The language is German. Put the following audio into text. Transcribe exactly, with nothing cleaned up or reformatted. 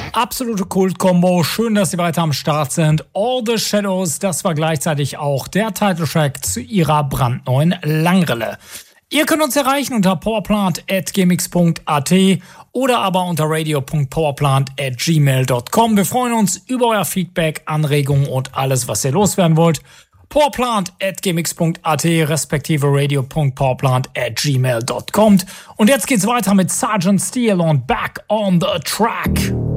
Absolute Kult-Kombo. Schön, dass Sie weiter am Start sind. All the Shadows, das war gleichzeitig auch der Titeltrack zu ihrer brandneuen Langrille. Ihr könnt uns erreichen unter powerplant at gmx punkt at oder aber unter radio punkt powerplant at gmail punkt com. Wir freuen uns über euer Feedback, Anregungen und alles, was ihr loswerden wollt. powerplant at gmx punkt at respektive radio punkt powerplant at gmail punkt com. Und jetzt geht's weiter mit Sergeant Steel und Back on the Track.